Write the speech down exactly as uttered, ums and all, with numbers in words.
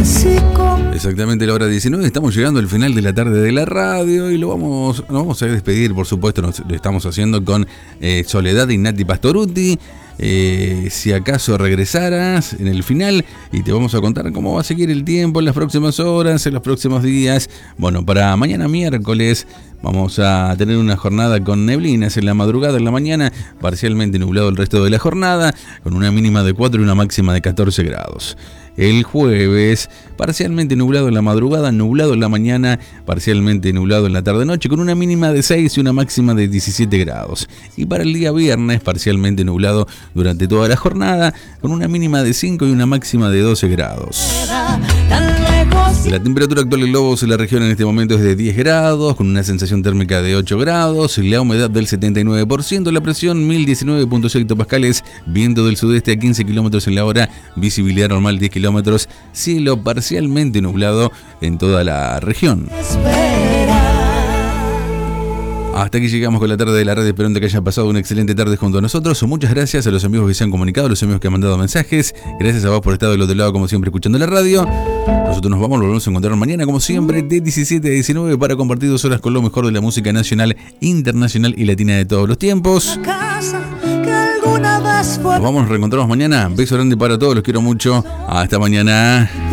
Exactamente la hora diecinueve, estamos llegando al final de la tarde de la radio y lo vamos, nos vamos a despedir, por supuesto, nos, lo estamos haciendo con eh, Soledad y Nati Pastorutti. Eh, si acaso regresaras en el final y te vamos a contar cómo va a seguir el tiempo en las próximas horas, en los próximos días. Bueno, para mañana miércoles vamos a tener una jornada con neblinas en la madrugada, en la mañana, parcialmente nublado el resto de la jornada, con una mínima de cuatro y una máxima de catorce grados. El jueves, parcialmente nublado en la madrugada, nublado en la mañana, parcialmente nublado en la tarde-noche, con una mínima de seis y una máxima de diecisiete grados. Y para el día viernes, parcialmente nublado durante toda la jornada, con una mínima de cinco y una máxima de doce grados. La temperatura actual en Lobos en la región en este momento es de diez grados, con una sensación térmica de ocho grados, la humedad del setenta y nueve por ciento, la presión mil diecinueve punto seis hectopascales, viento del sudeste a quince kilómetros en la hora, visibilidad normal diez kilómetros, cielo parcialmente nublado en toda la región. Hasta aquí llegamos con la tarde de la red, esperando que haya pasado una excelente tarde junto a nosotros. Muchas gracias a los amigos que se han comunicado, a los amigos que han mandado mensajes. Gracias a vos por estar del otro lado, como siempre, escuchando la radio. Nosotros nos vamos, lo volvemos a encontrar mañana, como siempre, de diecisiete a diecinueve, para compartir dos horas con lo mejor de la música nacional, internacional y latina de todos los tiempos. Nos vamos, nos reencontramos mañana. Beso grande para todos, los quiero mucho. Hasta mañana.